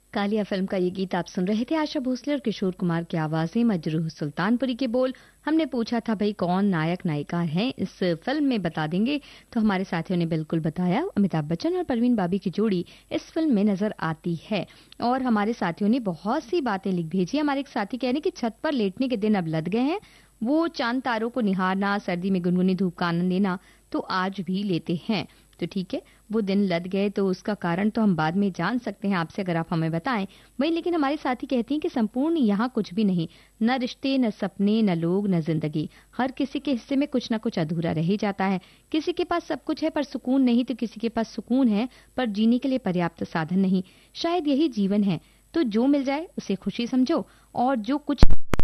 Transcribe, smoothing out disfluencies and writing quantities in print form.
Kaliya film का ये गीत आप सुन रहे थे। आशा भोसले और किशोर कुमार की आवाजें, मजरूह सुल्तानपुरी के बोल। हमने पूछा था भाई कौन नायक नायिका हैं इस फिल्म में, बता देंगे? तो हमारे साथियों ने बिल्कुल बताया, अमिताभ बच्चन और परवीन बाबी की जोड़ी इस फिल्म में नजर आती है। और हमारे साथियों ने बहुत सी बातें लिख भेजी। हमारे एक साथी कह रहे हैं कि छत पर लेटने के दिन अब लद गए हैं, वो चांद तारों को निहारना, सर्दी में गुनगुनी धूप का आनंद लेना तो आज भी लेते हैं। तो ठीक है, वो दिन लद गए तो उसका कारण तो हम बाद में जान सकते हैं आपसे, अगर आप हमें बताएं। वही लेकिन हमारे साथी कहती हैं कि संपूर्ण यहाँ कुछ भी नहीं, न रिश्ते, न सपने, न लोग, न जिंदगी। हर किसी के हिस्से में कुछ न कुछ अधूरा रह ही जाता है। किसी के पास सब कुछ है पर सुकून नहीं, तो किसी के पास सुकून है पर जीने के लिए पर्याप्त साधन नहीं। शायद यही जीवन है, तो जो मिल जाए उसे खुशी समझो, और जो कुछ